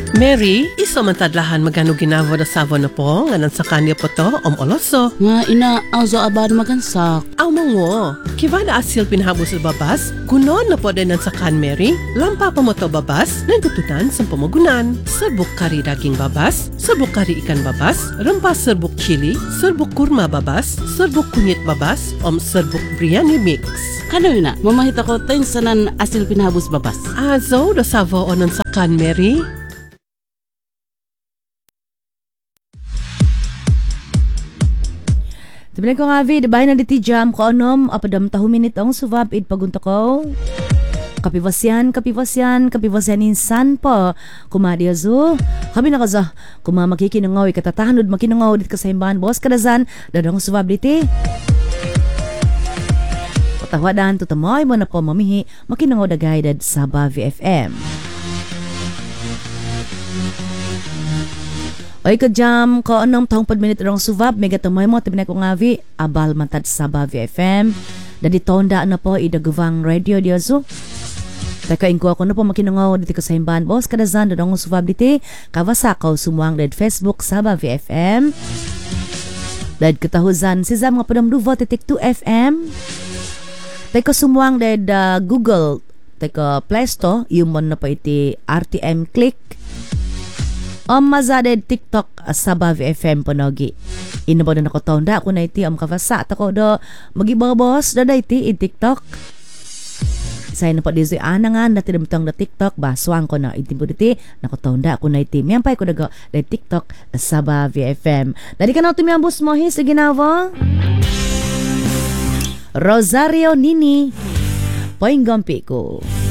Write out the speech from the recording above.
Mary, iso man tadlahan magano ginavo na savo na po, nganan sa kanya po to, oloso. Nga ina, ang zo abad magansak. Aw mongo, kiva na asil pinhabos sa babas, gunon na po din sa kan Mary, lampa pa mo to babas, nagtutunan sa pamagunan. Serbuk kari daging babas, serbuk kari ikan babas, rempah serbuk chili, serbuk kurma babas, serbuk kunyit babas, serbuk biryani mix. Kano yun na, mamahita ko tayo sanan asil pinhabos babas. Azo, do savo onan sa kan Mary. Sabi ko nga, Vid, bahay na diti jam ko anom, apadam tahuminit ang suvab id pagunta ko. Kapivasyan insan pa. Kumadi azo. Kami na kaza, kumamakikinangaw, ikatatahanod makinangaw dit kasayimbahan, boss kadazan, dadang suvab diti. Patawadan, tutamoy mo na po mamihi, makinangaw dagay dad sa Bavi FM. Oy ka jam ko anong taong padminit rong suvab mega tumoy mo tabi na ko ngavi abal matad sa Bavi FM dadi tonda na po idaguvang radio diazo taka ingko ako na po makinangaw diti ka saimban boss kadazan dadong suvab diti kawasakaw sumuang dad Facebook sa Bavi FM dad katahuzan si zam nga padamduvo titik 2 FM taka sumuang dad Google taka Play Store yung mon na pa iti RTM click mazaded TikTok sa Bavi FM ponogi. Ino ba na nakotonda ako na iti kavasa tako do magibabos da iti TikTok. Say na po dizoy anangan na tinamtang da TikTok baswang ko na iti buditi nakotonda ako na iti miyampay ko daga da TikTok sa Bavi FM. Dali ka na tumiyambos mo hi sa ginawa. Rosario Nini Poinggampi ko.